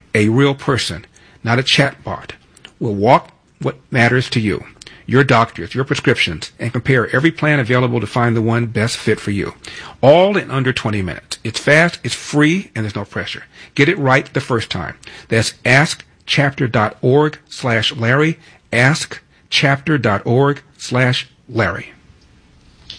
A real person, not a chatbot, will walk what matters to you, your doctors, your prescriptions, and compare every plan available to find the one best fit for you. All in under 20 minutes. It's fast, it's free, and there's no pressure. Get it right the first time. That's askchapter.org/Larry, askchapter.org/Larry.